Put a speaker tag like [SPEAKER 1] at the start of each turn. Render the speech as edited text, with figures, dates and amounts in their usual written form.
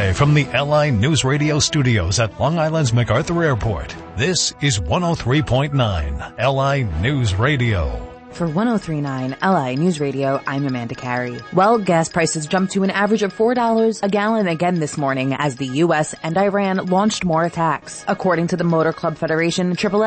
[SPEAKER 1] Live from the LI News Radio studios at Long Island's MacArthur Airport, this is 103.9 LI News Radio.
[SPEAKER 2] For 103.9 LI News Radio, I'm Amanda Carey. Well, gas prices jumped to an average of $4 a gallon again this morning as the U.S. and Iran launched more attacks. According to the Motor Club Federation, AAA